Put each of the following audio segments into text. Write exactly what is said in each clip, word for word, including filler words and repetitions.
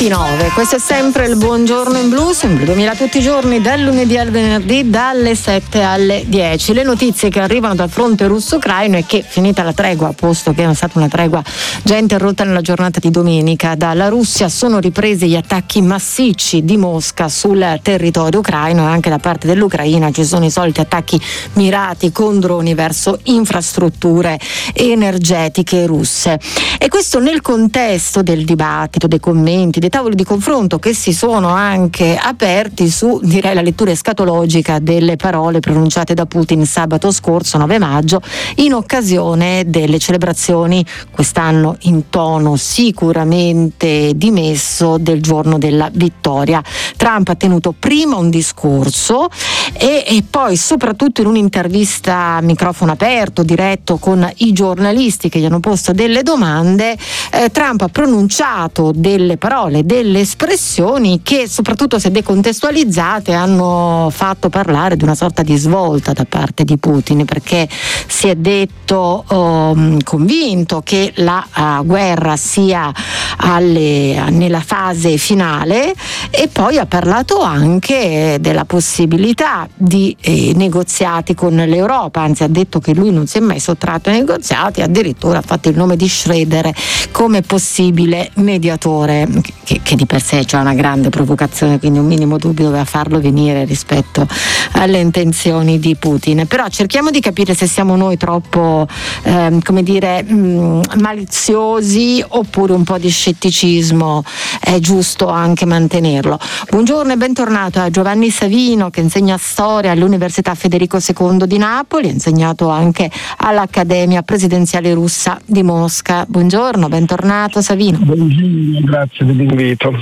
ventinove. Questo è sempre il Buongiorno in Blu, sempre duemila tutti i giorni, dal lunedì al venerdì, dalle sette alle dieci. Le notizie che arrivano dal fronte russo-ucraino è che, finita la tregua, posto che è stata una tregua già interrotta nella giornata di domenica dalla Russia, sono ripresi gli attacchi massicci di Mosca sul territorio ucraino, e anche da parte dell'Ucraina ci sono i soliti attacchi mirati con droni verso infrastrutture energetiche russe. E questo nel contesto del dibattito, dei commenti, dei tavoli di confronto che si sono anche aperti su, direi, la lettura escatologica delle parole pronunciate da Putin sabato scorso, nove maggio, in occasione delle celebrazioni, quest'anno in tono sicuramente dimesso, del giorno della vittoria. Trump ha tenuto prima un discorso e, e poi, soprattutto in un'intervista a microfono aperto, diretto con i giornalisti che gli hanno posto delle domande, eh, Trump ha pronunciato delle parole, delle espressioni che, soprattutto se decontestualizzate, hanno fatto parlare di una sorta di svolta da parte di Putin, perché si è detto um, convinto che la uh, guerra sia alle, nella fase finale, e poi ha parlato anche della possibilità di eh, negoziati con l'Europa, anzi ha detto che lui non si è mai sottratto ai negoziati, addirittura ha fatto il nome di Schroeder come possibile mediatore, che, che di per sé c'è una grande provocazione, quindi un minimo dubbio doveva farlo venire rispetto alle intenzioni di Putin. Però cerchiamo di capire se siamo noi troppo ehm, come dire mh, maliziosi, oppure un po' di scetticismo è giusto anche mantenerlo. Buongiorno e bentornato a Giovanni Savino, che insegna storia all'Università Federico secondo di Napoli, ha insegnato anche all'Accademia Presidenziale Russa di Mosca. Buongiorno, bentornato Savino. Buongiorno, grazie dell'invito.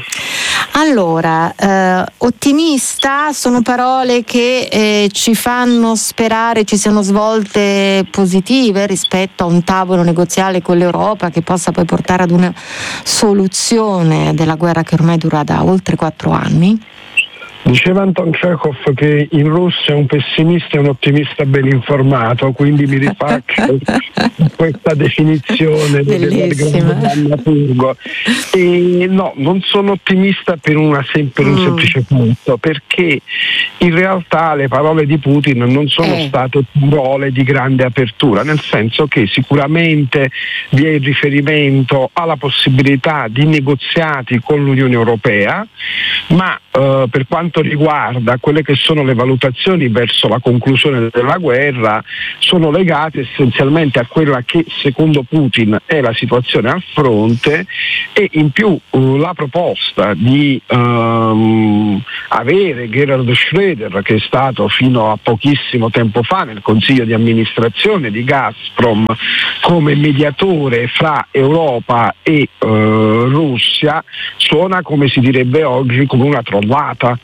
Allora, eh, ottimista sono parole che eh, ci fanno sperare ci siano svolte positive rispetto a un tavolo negoziale con l'Europa che possa poi portare ad una soluzione della guerra che ormai dura da oltre quattro anni? Diceva Anton Chekhov che in Russia un pessimista è un ottimista ben informato, quindi mi rifaccio a questa definizione del drammaturgo. E no, non sono ottimista per, una sem- per un mm. semplice punto, perché in realtà le parole di Putin non sono eh. state parole di grande apertura, nel senso che sicuramente vi è il riferimento alla possibilità di negoziati con l'Unione Europea, ma eh, per quanto riguarda quelle che sono le valutazioni verso la conclusione della guerra, sono legate essenzialmente a quella che secondo Putin è la situazione al fronte, e in più uh, la proposta di um, avere Gerhard Schröder, che è stato fino a pochissimo tempo fa nel consiglio di amministrazione di Gazprom come mediatore fra Europa e uh, Russia, suona, come si direbbe oggi, come una trollata.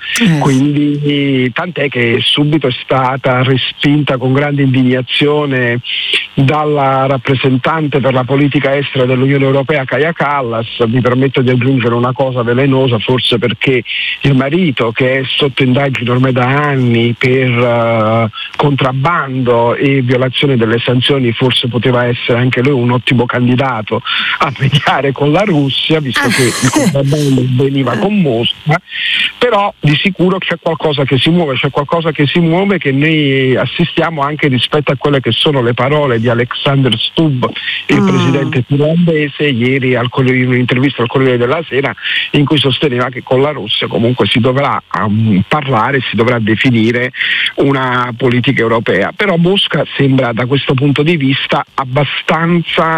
Quindi tant'è che subito è stata respinta con grande indignazione dalla rappresentante per la politica estera dell'Unione Europea Kaja Kallas. Mi permetto di aggiungere una cosa velenosa, forse perché il marito, che è sotto indagine ormai da anni per uh, contrabbando e violazione delle sanzioni, forse poteva essere anche lui un ottimo candidato a mediare con la Russia, visto che il contrabbando veniva con Mosca. Però di sicuro c'è qualcosa che si muove, c'è qualcosa che si muove che noi assistiamo anche rispetto a quelle che sono le parole di Alexander Stubb, il mm. presidente finlandese, ieri al, in un'intervista al Corriere della Sera, in cui sosteneva che con la Russia comunque si dovrà um, parlare, si dovrà definire una politica europea. Però Mosca sembra da questo punto di vista abbastanza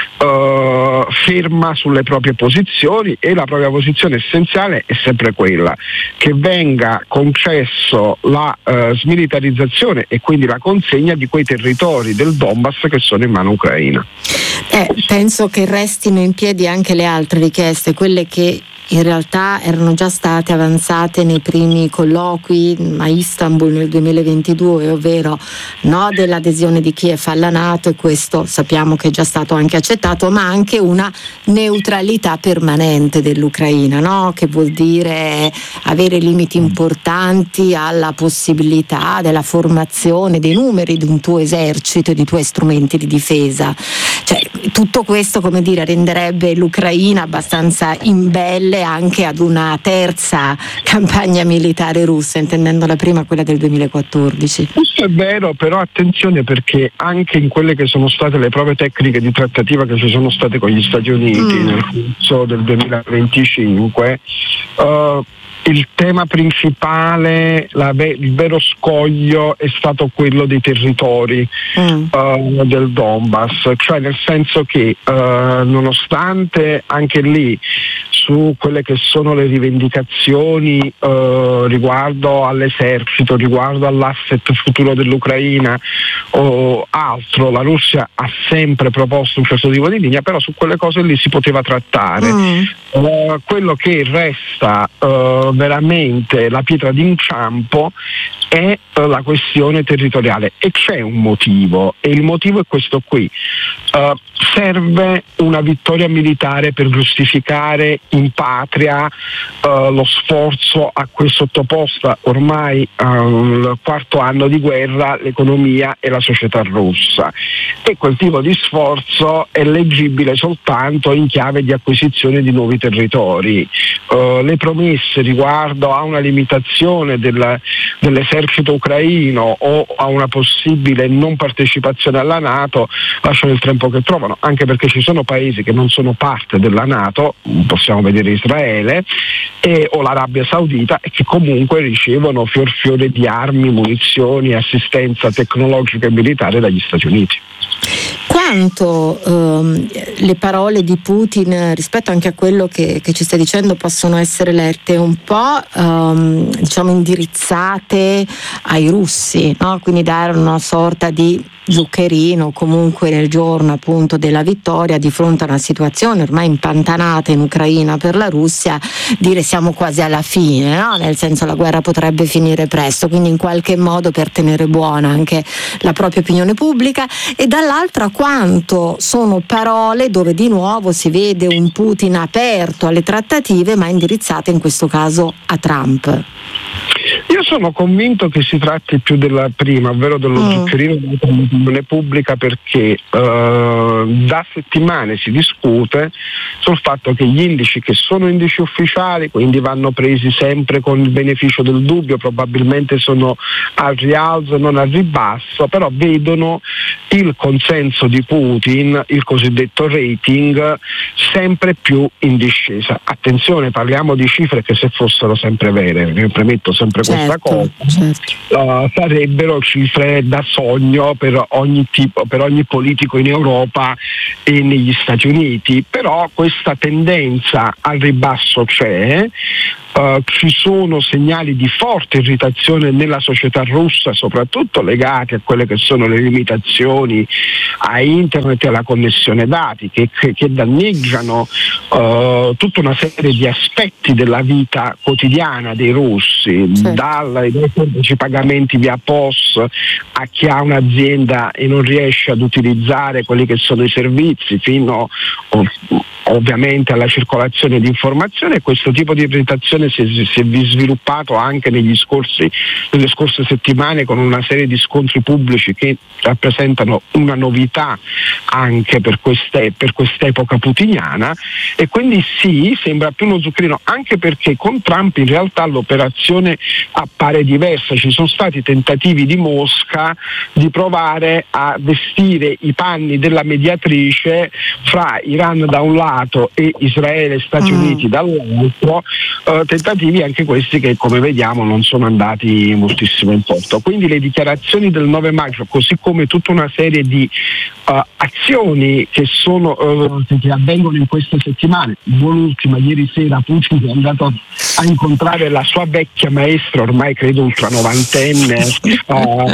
uh, ferma sulle proprie posizioni, e la propria posizione essenziale è sempre quella che venga concesso la uh, smilitarizzazione e quindi la consegna di quei territori del Donbass che sono in mano ucraina. Eh, penso che restino in piedi anche le altre richieste, quelle che in realtà erano già state avanzate nei primi colloqui a Istanbul nel duemilaventidue, ovvero no dell'adesione di Kiev alla NATO, e questo sappiamo che è già stato anche accettato, ma anche una neutralità permanente dell'Ucraina, no? Che vuol dire avere limiti importanti alla possibilità della formazione dei numeri di un tuo esercito e di tuoi strumenti di difesa. Cioè, tutto questo, come dire, renderebbe l'Ucraina abbastanza imbelle anche ad una terza campagna militare russa, intendendo la prima quella del duemilaquattordici. Questo è vero, però attenzione, perché anche in quelle che sono state le prove tecniche di trattativa che ci sono state con gli Stati Uniti mm. nel corso del duemilaventicinque, uh, il tema principale, la ve- il vero scoglio è stato quello dei territori mm. uh, del Donbass, cioè nel senso che uh, nonostante anche lì su quelle che sono le rivendicazioni uh, riguardo all'esercito, riguardo all'asset futuro dell'Ucraina o altro, la Russia ha sempre proposto un certo tipo di linea, però su quelle cose lì si poteva trattare. Mm. Uh, quello che resta uh, veramente la pietra d'inciampo è uh, la questione territoriale, e c'è un motivo, e il motivo è questo qui. Uh, serve una vittoria militare per giustificare in patria uh, lo sforzo a cui è sottoposta ormai al uh, quarto anno di guerra l'economia e la società russa, e quel tipo di sforzo è leggibile soltanto in chiave di acquisizione di nuovi territori. Uh, le promesse riguardo a una limitazione del, dell'esercito ucraino o a una possibile non partecipazione alla NATO lasciano il tempo che trovano, anche perché ci sono paesi che non sono parte della NATO, possiamo vedere Israele e, o l'Arabia Saudita, e che comunque ricevono fior fiore di armi, munizioni, assistenza tecnologica e militare dagli Stati Uniti. Quanto ehm, le parole di Putin rispetto anche a quello che, che ci stai dicendo possono essere lette un po' ehm, diciamo indirizzate ai russi, no? Quindi dare una sorta di zuccherino comunque nel giorno appunto della vittoria di fronte a una situazione ormai impantanata in Ucraina per la Russia, dire siamo quasi alla fine, no? Nel senso la guerra potrebbe finire presto, quindi in qualche modo per tenere buona anche la propria opinione pubblica, e dall'altra quanto sono parole dove di nuovo si vede un Putin aperto alle trattative ma indirizzate in questo caso a Trump. Io sono convinto che si tratti più della prima, ovvero dello mm. zuccherino dell'opinione pubblica, perché uh, da settimane si discute sul fatto che gli indici, che sono indici ufficiali, quindi vanno presi sempre con il beneficio del dubbio, probabilmente sono al rialzo, non al ribasso, però vedono il consenso di Putin, il cosiddetto rating, sempre più in discesa. Attenzione, parliamo di cifre che, se fossero sempre vere, vi premetto sempre certo, questa cosa, certo. uh, sarebbero cifre da sogno per ogni tipo, per ogni politico in Europa e negli Stati Uniti, però questa tendenza al ribasso c'è. Uh, ci sono segnali di forte irritazione nella società russa, soprattutto legati a quelle che sono le limitazioni a internet e alla connessione dati, che, che, che danneggiano uh, tutta una serie di aspetti della vita quotidiana dei russi, sì. dai semplici pagamenti via P O S a chi ha un'azienda e non riesce ad utilizzare quelli che sono i servizi, fino oh, ovviamente alla circolazione di informazione. Questo tipo di irritazione si è, si è sviluppato anche negli scorsi, nelle scorse settimane, con una serie di scontri pubblici che rappresentano una novità anche per, queste, per quest'epoca putiniana, e quindi sì, sembra più uno zuccherino, anche perché con Trump in realtà l'operazione appare diversa. Ci sono stati tentativi di Mosca di provare a vestire i panni della mediatrice fra Iran da un lato e Israele e Stati mm. Uniti dall'altro, eh, tentativi anche questi che, come vediamo, non sono andati moltissimo in porto. Quindi le dichiarazioni del nove maggio, così come tutta una serie di uh, azioni che sono uh, che avvengono in queste settimane, buon'ultima ieri sera Putin è andato a incontrare la sua vecchia maestra, ormai credo ultranovantenne, uh,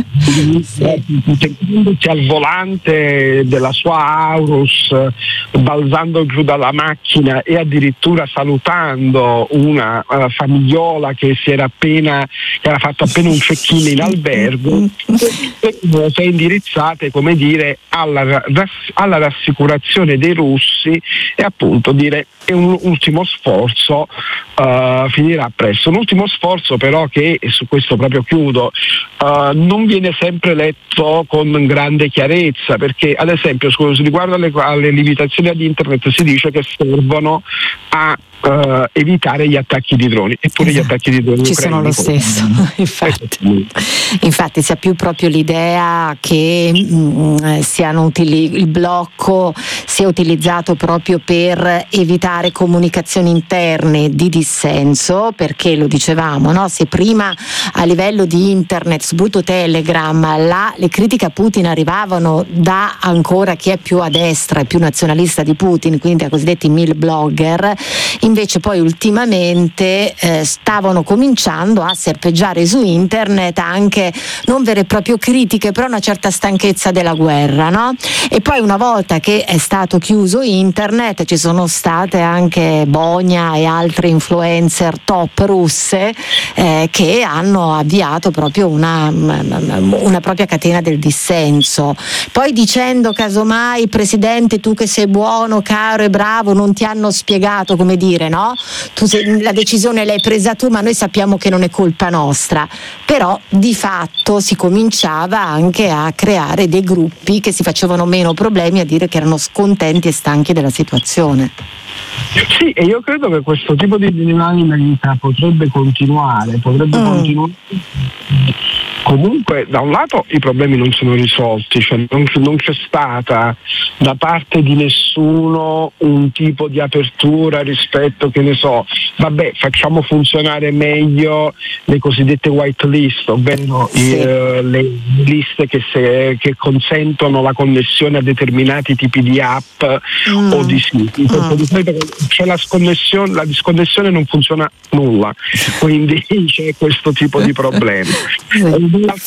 tendendosi al volante della sua Aurus, balzando giù dalla macchina e addirittura salutando una uh, famigliola che si era appena che era fatto appena un check-in in albergo, e indirizzate, come dire, alla, alla rassicurazione dei russi, e appunto dire è un ultimo sforzo uh, finirà presto. Un ultimo sforzo però che, e su questo proprio chiudo, uh, non viene sempre letto con grande chiarezza, perché ad esempio riguardo alle, alle limitazioni ad internet si dice che servono a Uh, evitare gli attacchi di droni, eppure esatto. Gli attacchi di droni ci sono lo stesso. infatti. infatti si ha più proprio l'idea che mh, siano utili- il blocco sia utilizzato proprio per evitare comunicazioni interne di dissenso, perché lo dicevamo, no? Se prima a livello di internet, soprattutto Telegram, là, le critiche a Putin arrivavano da ancora chi è più a destra e più nazionalista di Putin, quindi da cosiddetti mil blogger, invece poi ultimamente eh, stavano cominciando a serpeggiare su internet anche non vere e proprie critiche, però una certa stanchezza della guerra, no? E poi una volta che è stato chiuso internet ci sono state anche Bonia e altre influencer top russe eh, che hanno avviato proprio una, una propria catena del dissenso, poi dicendo casomai presidente tu che sei buono, caro e bravo, non ti hanno spiegato come dire, no? Tu sei, la decisione l'hai presa tu, ma noi sappiamo che non è colpa nostra, però di fatto si cominciava anche a creare dei gruppi che si facevano meno problemi a dire che erano scontenti e stanchi della situazione. Sì, e io credo che questo tipo di dinamica potrebbe continuare, potrebbe mm. continuare. Comunque da un lato i problemi non sono risolti, cioè non, non c'è stata da parte di nessuno un tipo di apertura rispetto, che ne so, vabbè facciamo funzionare meglio le cosiddette white list, ovvero sì. i, uh, le liste che, se, che consentono la connessione a determinati tipi di app mm. o di siti, perché mm. di solito c'è la sconnessione, la disconnessione non funziona nulla, quindi c'è questo tipo di problema. Sì.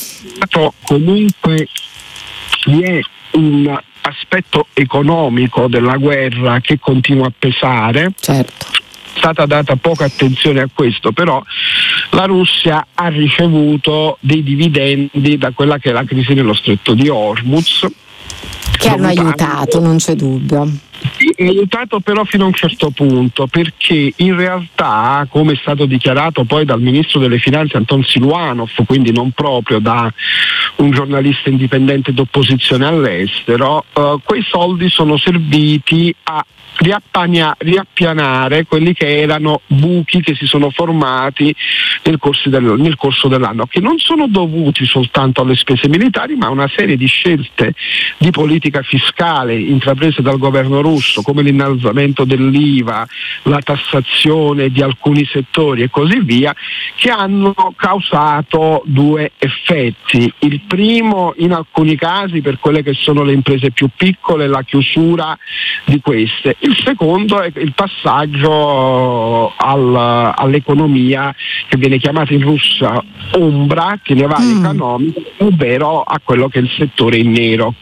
Comunque vi è un aspetto economico della guerra che continua a pesare. Certo. È stata data poca attenzione a questo, però la Russia ha ricevuto dei dividendi da quella che è la crisi nello stretto di Hormuz, che hanno aiutato, non c'è dubbio. È aiutato però fino a un certo punto, perché in realtà, come è stato dichiarato poi dal ministro delle finanze Anton Siluanov, quindi non proprio da un giornalista indipendente d'opposizione all'estero, uh, quei soldi sono serviti a riappania, riappianare quelli che erano buchi che si sono formati nel corso, del, nel corso dell'anno, che non sono dovuti soltanto alle spese militari, ma a una serie di scelte di politica fiscale intraprese dal governo russo, come l'innalzamento dell'I V A, la tassazione di alcuni settori e così via, che hanno causato due effetti. Il primo, in alcuni casi, per quelle che sono le imprese più piccole, la chiusura di queste. Il secondo è il passaggio al, all'economia che viene chiamata in Russia ombra, che ne va mm. economica, ovvero a quello che è il settore in nero.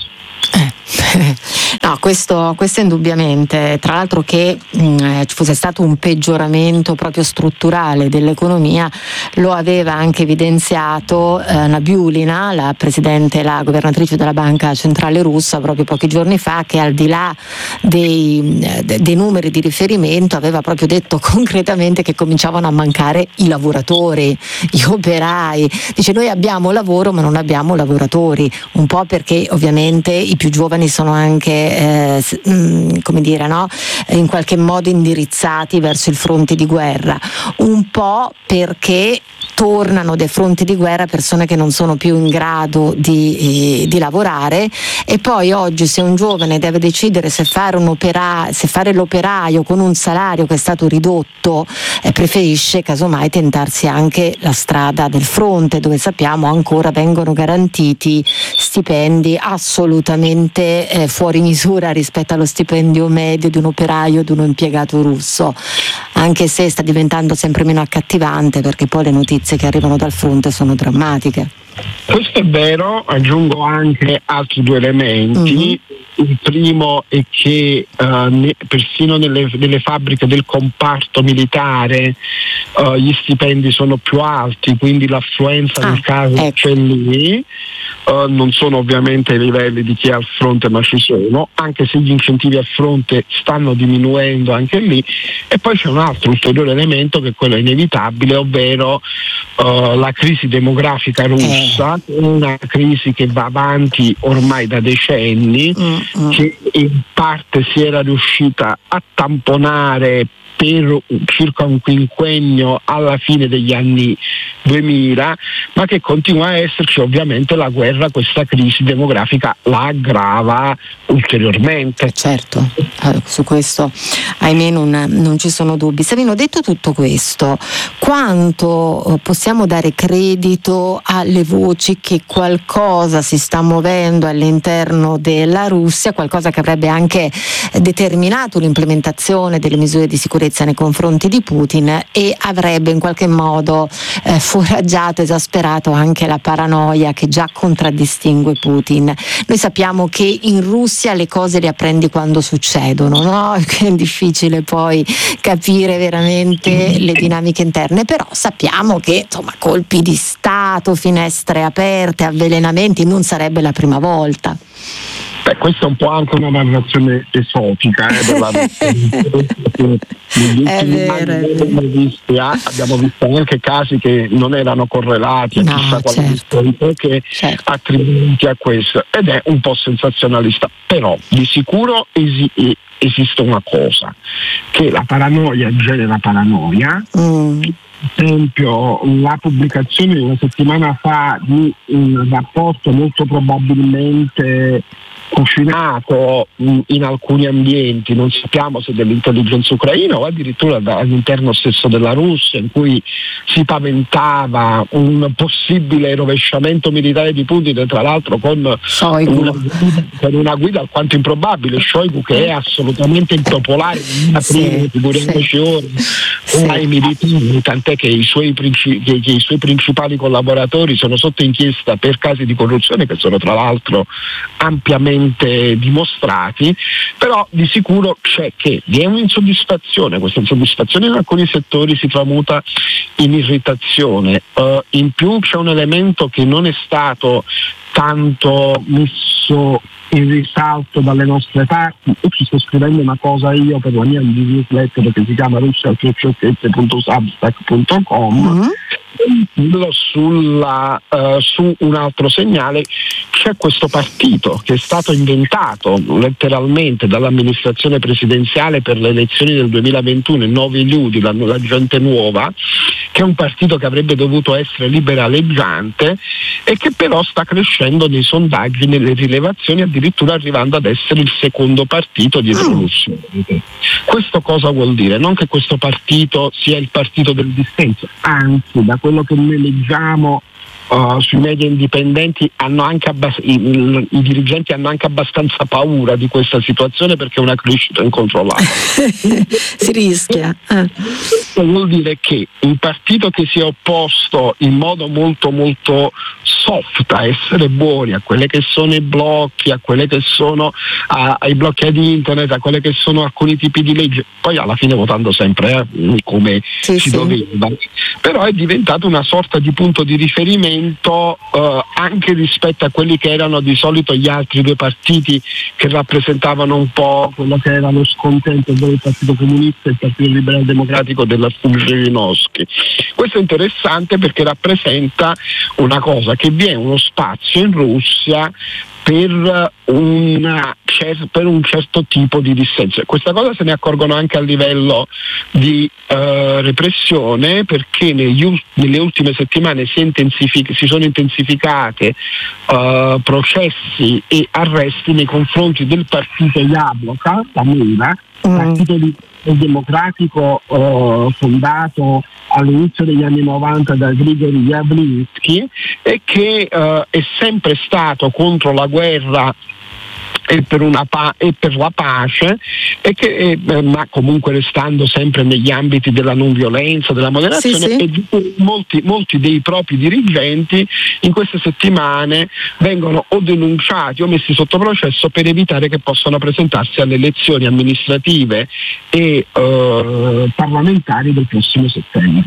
No, questo, questo indubbiamente, tra l'altro che mh, ci fosse stato un peggioramento proprio strutturale dell'economia lo aveva anche evidenziato eh, Nabiulina, la presidente, la governatrice della Banca Centrale Russa, proprio pochi giorni fa, che al di là dei, de, dei numeri di riferimento aveva proprio detto concretamente che cominciavano a mancare i lavoratori, gli operai. Dice: noi abbiamo lavoro ma non abbiamo lavoratori, un po' perché ovviamente i più giovani sono anche eh, come dire, no? in qualche modo indirizzati verso il fronte di guerra, un po' perché tornano dai fronti di guerra persone che non sono più in grado di, eh, di lavorare, e poi oggi se un giovane deve decidere se fare, un opera, se fare l'operaio con un salario che è stato ridotto, eh, preferisce casomai tentarsi anche la strada del fronte, dove sappiamo ancora vengono garantiti stipendi assolutamente eh, fuori misura rispetto allo stipendio medio di un operaio, di un impiegato russo, anche se sta diventando sempre meno accattivante, perché poi le notizie che arrivano dal fronte sono drammatiche. Questo è vero, aggiungo anche altri due elementi. Mm-hmm. Il primo è che uh, ne, persino nelle, nelle fabbriche del comparto militare uh, gli stipendi sono più alti, quindi l'affluenza ah, nel caso ecco. c'è lì. Uh, non sono ovviamente ai livelli di chi è al fronte, ma ci sono, anche se gli incentivi al fronte stanno diminuendo anche lì. E poi c'è un altro ulteriore elemento che è quello inevitabile, ovvero uh, la crisi demografica russa, eh. una crisi che va avanti ormai da decenni, mm-hmm. che in parte si era riuscita a tamponare per circa un quinquennio alla fine degli anni duemila, ma che continua a esserci. Ovviamente la guerra, questa crisi demografica la aggrava ulteriormente. Certo, su questo ahimè non, non ci sono dubbi. Savino, detto tutto questo, quanto possiamo dare credito alle voci che qualcosa si sta muovendo all'interno della Russia, qualcosa che avrebbe anche determinato l'implementazione delle misure di sicurezza nei confronti di Putin e avrebbe in qualche modo eh, foraggiato, esasperato anche la paranoia che già contraddistingue Putin. Noi sappiamo che in Russia le cose le apprendi quando succedono, no? È difficile poi capire veramente le dinamiche interne, però sappiamo che insomma colpi di Stato, finestre aperte, avvelenamenti non sarebbe la prima volta. Beh, questa è un po' anche una narrazione esotica, eh, della negli è vero, è abbiamo, visto, abbiamo visto anche casi che non erano correlati a no, chissà quale certo. storia che certo. attribuiti a questo, ed è un po' sensazionalista, però di sicuro esi- esiste una cosa, che la paranoia genera paranoia. Mm. Per esempio, la pubblicazione una settimana fa di un rapporto molto probabilmente cucinato in alcuni ambienti, non sappiamo se dell'intelligenza ucraina o addirittura all'interno stesso della Russia, in cui si paventava un possibile rovesciamento militare di Putin, tra l'altro con una, con una guida alquanto improbabile, Shoigu, che è assolutamente impopolare, una prima figuriamoci ora tra i militari, tant'è che i, suoi princi- che, che i suoi principali collaboratori sono sotto inchiesta per casi di corruzione che sono tra l'altro ampiamente dimostrati. Però di sicuro c'è che vi è un'insoddisfazione, questa insoddisfazione in alcuni settori si tramuta in irritazione, uh, in più c'è un elemento che non è stato tanto messo in risalto dalle nostre parti. Io ci sto scrivendo una cosa io per la mia newsletter che si chiama russia chiocciolette punto substack punto com. Mm-hmm. Sulla, uh, su un altro segnale c'è questo partito che è stato inventato letteralmente dall'amministrazione presidenziale per le elezioni del duemilaventuno, il Novi Ljudi, la, la gente nuova, che è un partito che avrebbe dovuto essere liberaleggiante e che però sta crescendo nei sondaggi, nelle rilevazioni, addirittura arrivando ad essere il secondo partito di evoluzione. Questo cosa vuol dire? Non che questo partito sia il partito del dissenso, anzi, da quello che noi leggiamo Uh, sui media indipendenti hanno anche abbas- i, i, i dirigenti hanno anche abbastanza paura di questa situazione, perché è una crescita incontrollata. Si rischia. Eh. Questo vuol dire che un partito che si è opposto in modo molto molto soft a essere buoni, a quelle che sono i blocchi, a quelle che sono a, ai blocchi ad internet, a quelle che sono alcuni tipi di legge, poi alla fine votando sempre eh, come sì, si sì. doveva, però è diventato una sorta di punto di riferimento Uh, anche rispetto a quelli che erano di solito gli altri due partiti che rappresentavano un po' quello che era lo scontento del Partito Comunista e il Partito Liberal Democratico della Zhirinovsky. Questo è interessante perché rappresenta una cosa, che vi è uno spazio in Russia per, una, per un certo tipo di dissenso. Questa cosa se ne accorgono anche a livello di uh, repressione, perché negli, nelle ultime settimane si, intensific- si sono intensificate uh, processi e arresti nei confronti del partito Yabloko, la Mela, mm. partito di democratico uh, fondato all'inizio degli anni novanta da Grigori Yavlinsky e che uh, è sempre stato contro la guerra e per, una pa- e per la pace, e che, eh, ma comunque restando sempre negli ambiti della non violenza, della moderazione, sì, sì. E di cui molti, molti dei propri dirigenti in queste settimane vengono o denunciati o messi sotto processo per evitare che possano presentarsi alle elezioni amministrative e eh, parlamentari del prossimo settembre.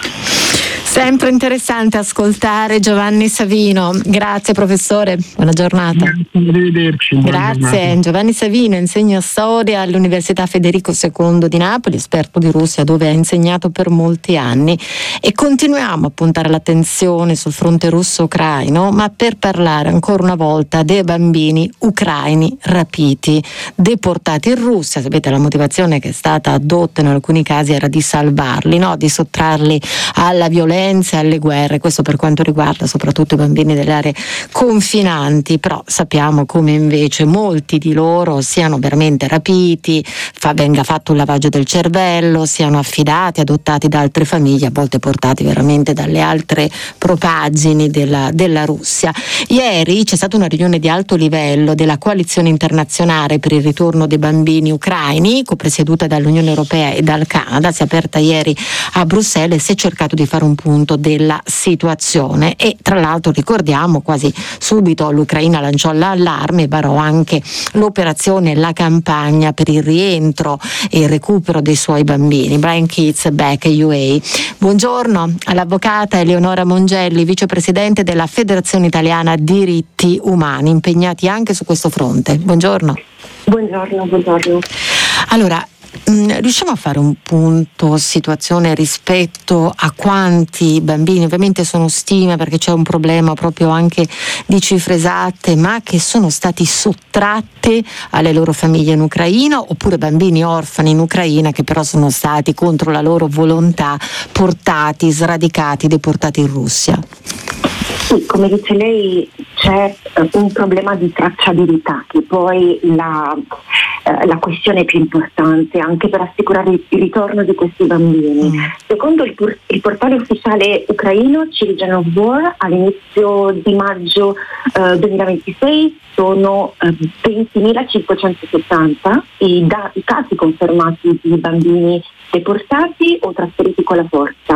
Sempre interessante ascoltare Giovanni Savino. Grazie professore, buona giornata. Grazie, arrivederci. Grazie. Giornata. Giovanni Savino insegna storia all'Università Federico secondo di Napoli, esperto di Russia dove ha insegnato per molti anni, e continuiamo a puntare l'attenzione sul fronte russo-ucraino, ma per parlare ancora una volta dei bambini ucraini rapiti, deportati in Russia. Sapete, la motivazione che è stata addotta in alcuni casi era di salvarli, no? Di sottrarli alla violenza, alle guerre, questo per quanto riguarda soprattutto i bambini delle aree confinanti, però sappiamo come invece molti di loro siano veramente rapiti, fa, venga fatto un lavaggio del cervello, siano affidati, adottati da altre famiglie, a volte portati veramente dalle altre propaggini della, della Russia. Ieri c'è stata una riunione di alto livello della coalizione internazionale per il ritorno dei bambini ucraini, copresieduta dall'Unione Europea e dal Canada, si è aperta ieri a Bruxelles e si è cercato di fare un punto della situazione, e tra l'altro ricordiamo quasi subito l'Ucraina lanciò l'allarme e varò anche l'operazione, la campagna per il rientro e il recupero dei suoi bambini. Bring Kids Back U A. Buongiorno all'avvocata Eleonora Mongelli, vicepresidente della Federazione Italiana Diritti Umani, impegnati anche su questo fronte. Buongiorno. Buongiorno, buongiorno. Allora, riusciamo a fare un punto situazione rispetto a quanti bambini, ovviamente sono stime perché c'è un problema proprio anche di cifre esatte, ma che sono stati sottratti alle loro famiglie in Ucraina, oppure bambini orfani in Ucraina che però sono stati contro la loro volontà portati, sradicati, deportati in Russia? Sì, come dice lei, c'è un problema di tracciabilità che poi la, eh, la questione più importante anche per assicurare il ritorno di questi bambini. Mm. Secondo il, il portale ufficiale ucraino Children of War, all'inizio di maggio eh, duemilaventisei sono eh, ventimilacinquecentosettanta i, da, i casi confermati di bambini deportati o trasferiti con la forza,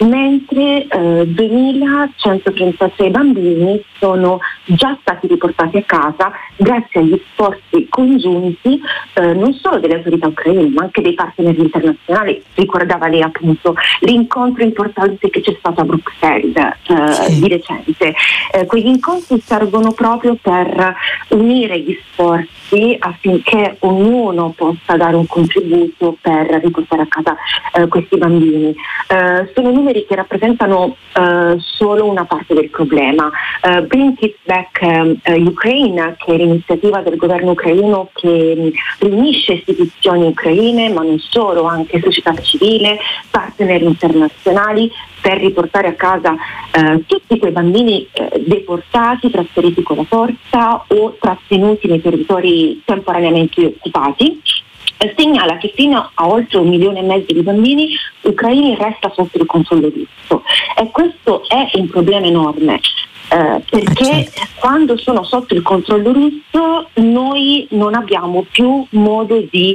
mentre eh, duemilacentotrentasei bambini sono già stati riportati a casa grazie agli sforzi congiunti eh, non solo delle autorità ucraine ma anche dei partner internazionali. Ricordava lei appunto l'incontro importante che c'è stato a Bruxelles eh, sì. di recente. Eh, quegli incontri servono proprio per unire gli sforzi affinché ognuno possa dare un contributo per riportare a casa Eh, questi bambini. Eh, sono numeri che rappresentano eh, solo una parte del problema. Eh, Bring Kids Back eh, Ukraine, che è l'iniziativa del governo ucraino che riunisce istituzioni ucraine, ma non solo, anche società civile, partner internazionali, per riportare a casa eh, tutti quei bambini eh, deportati, trasferiti con la forza o trattenuti nei territori temporaneamente occupati. Segnala che fino a oltre un milione e mezzo di bambini ucraini resta sotto il controllo russo, e questo è un problema enorme eh, perché quando sono sotto il controllo russo noi non abbiamo più modo di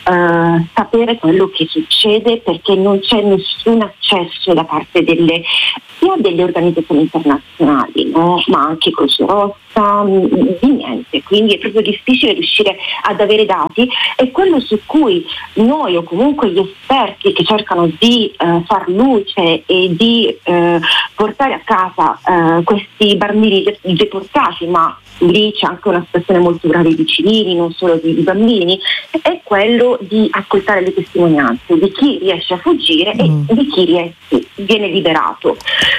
eh, sapere quello che succede, perché non c'è nessun accesso da parte delle sia delle organizzazioni internazionali, no? Ma anche Croce Rossa, di niente, quindi è proprio difficile riuscire ad avere dati, e quello su cui noi o comunque gli esperti che cercano di eh, far luce e di eh, portare a casa eh, questi bambini deportati, ma lì c'è anche una situazione molto grave di civili, non solo di, di bambini, è quello di ascoltare le testimonianze di chi riesce a fuggire mm. e di chi riesce, viene liberato.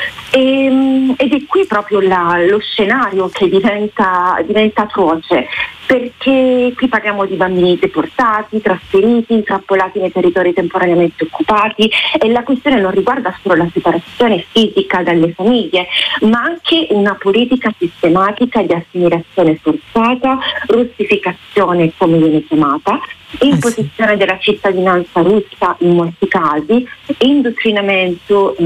E, ed è qui proprio la, lo scenario che diventa, diventa atroce, perché qui parliamo di bambini deportati, trasferiti, intrappolati nei territori temporaneamente occupati, e la questione non riguarda solo la separazione fisica dalle famiglie, ma anche una politica sistematica di assimilazione forzata, russificazione come viene chiamata, imposizione della cittadinanza russa in molti casi, indottrinamento, eh,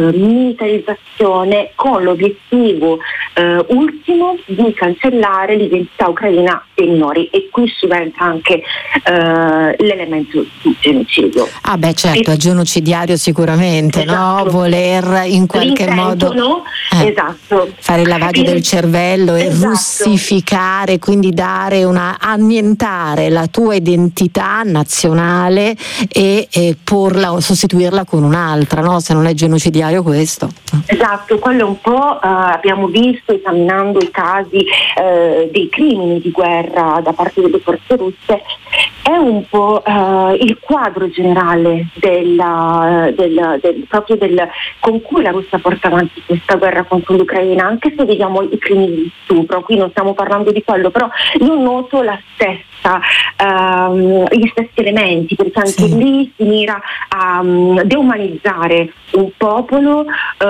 militarizzazione, con l'obiettivo eh, ultimo di cancellare l'identità ucraina dei minori, e qui subentra anche eh, l'elemento di genocidio. Ah beh certo, e, è genocidiario sicuramente, esatto. no? Voler in qualche modo eh, esatto. fare il lavaggio del cervello e esatto. russificare, quindi dare una annientare la tua identità nazionale e, e porla, sostituirla con un'altra, no? Se non è genocidiario questo. Esatto, quello un po' uh, abbiamo visto esaminando i casi uh, dei crimini di guerra da parte delle forze russe, è un po' uh, il quadro generale della, del, del, proprio del, con cui la Russia porta avanti questa guerra contro l'Ucraina, anche se vediamo i crimini di stupro, qui non stiamo parlando di quello, però io noto la stessa Um, gli stessi elementi, perché anche sì. lì si mira a um, deumanizzare un popolo, uh,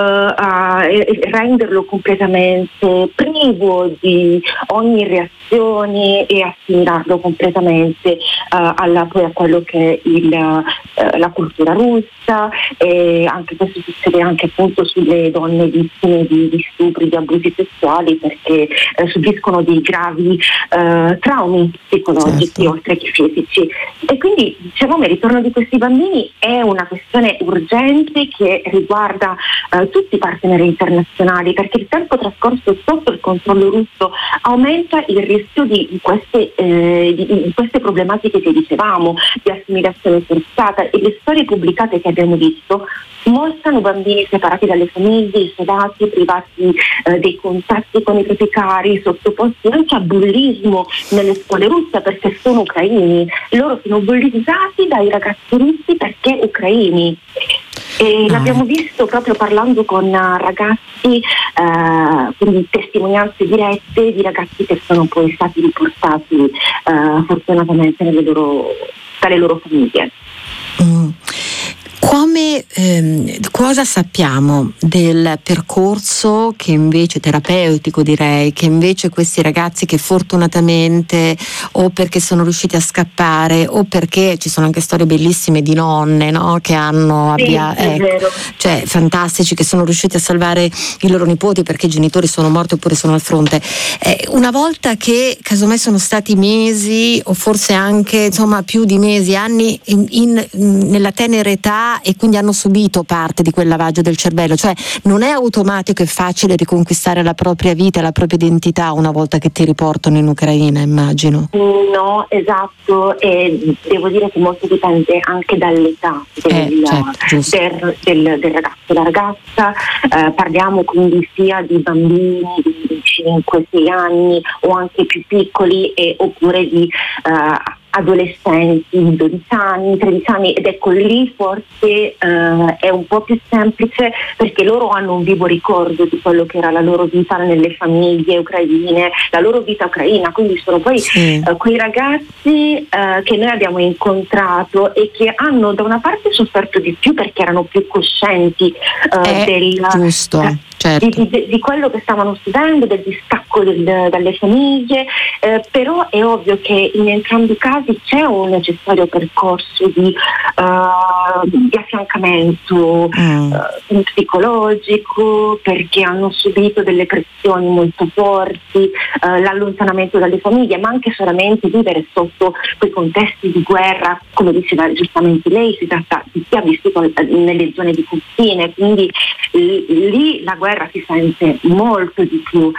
a renderlo completamente privo di ogni reazione e assimilarlo completamente uh, alla, poi a quello che è il, uh, la cultura russa, e anche questo succede anche appunto sulle donne vittime di, di stupri, di abusi sessuali, perché uh, subiscono dei gravi uh, traumi psicologici, certo. oltre che fisici, e quindi dicevamo il ritorno di questi bambini è una questione urgente che riguarda eh, tutti i partner internazionali, perché il tempo trascorso sotto il controllo russo aumenta il rischio di, di, queste, eh, di, di queste problematiche che dicevamo, di assimilazione forzata, e le storie pubblicate che abbiamo visto mostrano bambini separati dalle famiglie, isolati, privati eh, dei contatti con i propri cari, sottoposti anche a bullismo nelle scuole russe perché sono ucraini. Loro sono bullizzati dai ragazzi russi perché ucraini. E ah. l'abbiamo visto proprio parlando con ragazzi, eh, quindi testimonianze dirette di ragazzi che sono poi stati riportati eh, fortunatamente nelle loro, dalle loro famiglie. Mm. Come, ehm, cosa sappiamo del percorso che invece terapeutico, direi, che invece questi ragazzi che fortunatamente o perché sono riusciti a scappare o perché ci sono anche storie bellissime di nonne, no? Che hanno sì, abbia, ecco, cioè fantastici, che sono riusciti a salvare i loro nipoti perché i genitori sono morti oppure sono al fronte. Eh, una volta che casomai sono stati mesi o forse anche insomma più di mesi, anni in, in, nella tenera età, e quindi hanno subito parte di quel lavaggio del cervello, cioè non è automatico e facile riconquistare la propria vita, la propria identità una volta che ti riportano in Ucraina, immagino. No, esatto, e devo dire che molto dipende anche dall'età del, eh, certo, del, del, del ragazzo, la ragazza, eh, parliamo quindi sia di bambini di cinque sei anni o anche più piccoli, e, oppure di eh, adolescenti di dodici anni, tredici anni, ed ecco lì forse eh, è un po' più semplice perché loro hanno un vivo ricordo di quello che era la loro vita nelle famiglie ucraine, la loro vita ucraina, quindi sono poi sì. eh, quei ragazzi eh, che noi abbiamo incontrato e che hanno da una parte sofferto di più perché erano più coscienti eh, del giusto. Eh, Certo. Di, di, di quello che stavano studendo, del distacco del, dalle famiglie, eh, però è ovvio che in entrambi i casi c'è un necessario percorso di, uh, di affiancamento mm. uh, psicologico, perché hanno subito delle pressioni molto forti, uh, l'allontanamento dalle famiglie, ma anche solamente vivere sotto quei contesti di guerra, come diceva giustamente lei, si tratta di chi ha vissuto nelle zone di confine, quindi lì la guerra si sente molto di più,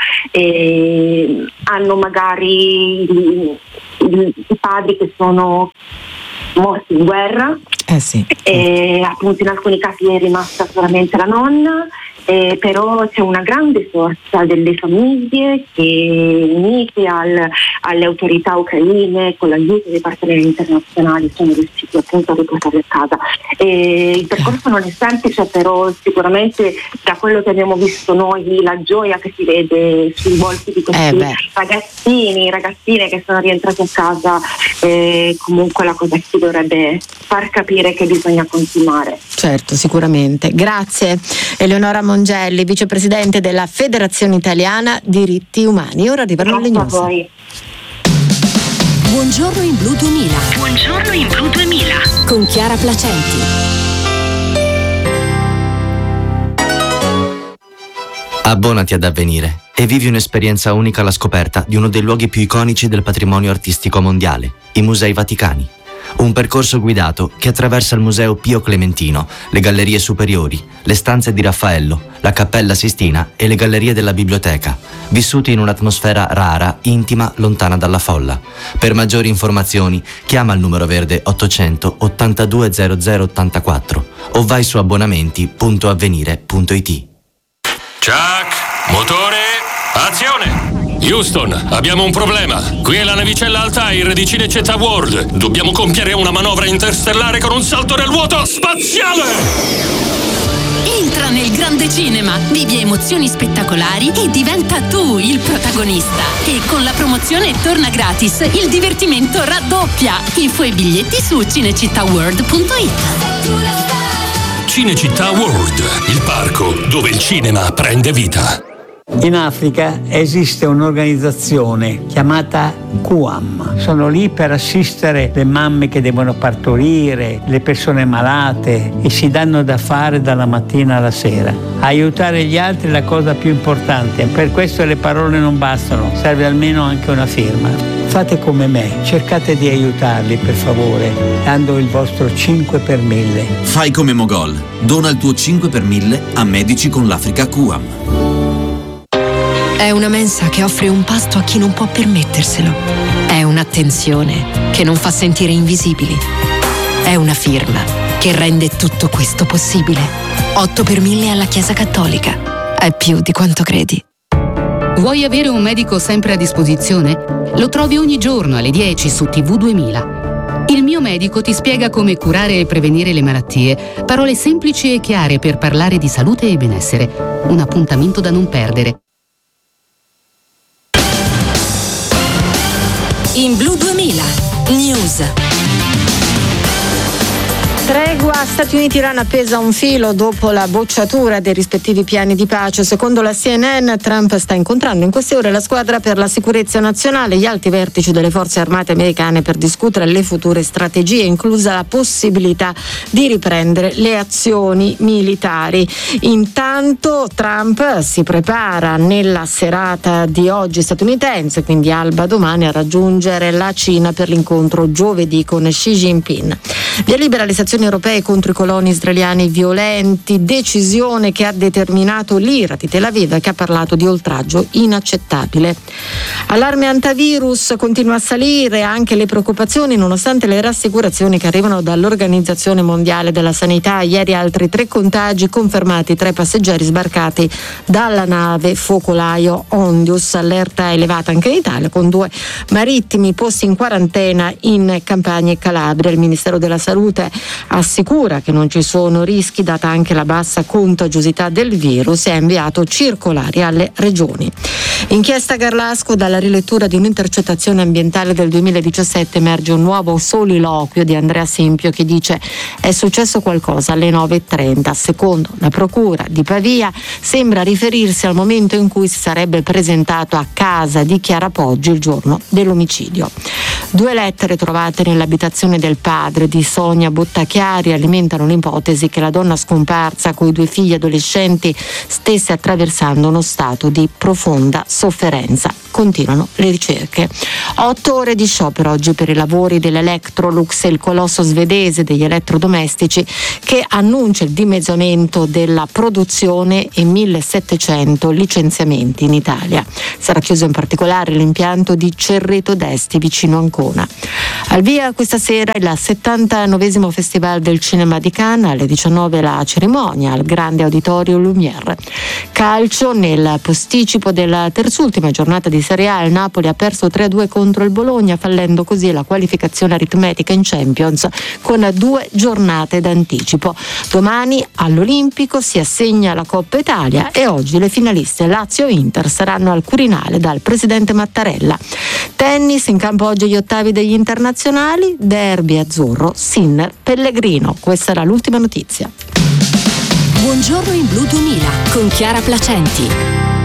e hanno magari i, i, i padri che sono morti in guerra, eh sì. e appunto in alcuni casi è rimasta solamente la nonna, eh, però c'è una grande forza delle famiglie che unite al, alle autorità ucraine con l'aiuto dei partner internazionali sono riusciti appunto a riportarli a casa. E il percorso non è semplice, però sicuramente da quello che abbiamo visto noi, la gioia che si vede sui volti di questi eh ragazzini, ragazzine che sono rientrati a casa, eh, comunque la cosa ci dovrebbe far capire che bisogna continuare. Certo, sicuramente. Grazie Eleonora Mongelli, vicepresidente della Federazione Italiana Diritti Umani. Ora arrivano le news. A voi. Buongiorno in Blu duemila. Buongiorno in Blu duemila con Chiara Placenti. Abbonati ad Avvenire e vivi un'esperienza unica alla scoperta di uno dei luoghi più iconici del patrimonio artistico mondiale, i Musei Vaticani. Un percorso guidato che attraversa il Museo Pio Clementino, le Gallerie Superiori, le stanze di Raffaello, la Cappella Sistina e le gallerie della biblioteca, vissuti in un'atmosfera rara, intima, lontana dalla folla. Per maggiori informazioni chiama il numero verde ottocento ottantadue zero zero ottantaquattro o vai su abbonamenti punto avvenire punto it. Chuck, motore, azione! Houston, abbiamo un problema. Qui è la navicella Altair di Cinecittà World. Dobbiamo compiere una manovra interstellare con un salto nel vuoto spaziale! Entra nel grande cinema, vivi emozioni spettacolari e diventa tu il protagonista. E con la promozione torna gratis, il divertimento raddoppia. Info e biglietti su cinecittàworld punto it. Cinecittà World, il parco dove il cinema prende vita. In Africa esiste un'organizzazione chiamata Q A M. Sono lì per assistere le mamme che devono partorire, le persone malate e si danno da fare dalla mattina alla sera. Aiutare gli altri è la cosa più importante, per questo le parole non bastano, serve almeno anche una firma. Fate come me, cercate di aiutarli per favore, dando il vostro cinque per mille. Fai come Mogol, dona il tuo cinque per mille a Medici con l'Africa Q A M. È una mensa che offre un pasto a chi non può permetterselo. È un'attenzione che non fa sentire invisibili. È una firma che rende tutto questo possibile. otto per mille alla Chiesa Cattolica. È più di quanto credi. Vuoi avere un medico sempre a disposizione? Lo trovi ogni giorno alle dieci su T V duemila. Il mio medico ti spiega come curare e prevenire le malattie. Parole semplici e chiare per parlare di salute e benessere. Un appuntamento da non perdere. In Blu duemila News. Tregua Stati Uniti-Iran appesa a un filo dopo la bocciatura dei rispettivi piani di pace. Secondo la C N N, Trump sta incontrando in queste ore la squadra per la sicurezza nazionale, gli alti vertici delle forze armate americane per discutere le future strategie, inclusa la possibilità di riprendere le azioni militari. Intanto Trump si prepara nella serata di oggi statunitense, quindi alba domani, a raggiungere la Cina per l'incontro giovedì con Xi Jinping. Via libera alle sanzioni europee contro i coloni israeliani violenti, decisione che ha determinato l'Ira di Tel Aviv, che ha parlato di oltraggio inaccettabile. Allarme antivirus continua a salire, anche le preoccupazioni nonostante le rassicurazioni che arrivano dall'Organizzazione Mondiale della Sanità. Ieri altri tre contagi confermati tra i passeggeri sbarcati dalla nave focolaio Ondius, allerta elevata anche in Italia con due marittimi posti in quarantena in Campania e Calabria. Il Ministero della Salute assicura che non ci sono rischi data anche la bassa contagiosità del virus e ha inviato circolari alle regioni. Inchiesta Garlasco, dalla rilettura di un'intercettazione ambientale del duemiladiciassette emerge un nuovo soliloquio di Andrea Sempio che dice: è successo qualcosa alle nove e trenta. Secondo la procura di Pavia sembra riferirsi al momento in cui si sarebbe presentato a casa di Chiara Poggi il giorno dell'omicidio. Due lettere trovate nell'abitazione del padre di Sonia Bottachiari alimentano l'ipotesi che la donna scomparsa con i due figli adolescenti stesse attraversando uno stato di profonda sofferenza. Continuano le ricerche. Otto ore di sciopero oggi per i lavori dell'Electrolux, il colosso svedese degli elettrodomestici, che annuncia il dimezzamento della produzione e millesettecento licenziamenti in Italia. Sarà chiuso in particolare l'impianto di Cerreto d'Esti vicino Ancona. Al via questa sera il settantanovesimo Festival del Cinema di Cannes, alle diciannove la cerimonia al grande auditorio Lumière. Calcio, nel posticipo della terzultima giornata di Serie A il Napoli ha perso tre a due contro il Bologna, fallendo così la qualificazione aritmetica in Champions con due giornate d'anticipo. Domani all'Olimpico si assegna la Coppa Italia e oggi le finaliste Lazio e Inter saranno al Quirinale dal presidente Mattarella. Tennis, in campo oggi gli ottavi degli internazionali, derby azzurro, Sinner, Pellegrino. Questa era l'ultima notizia. Buongiorno in Blu duemila con Chiara Placenti.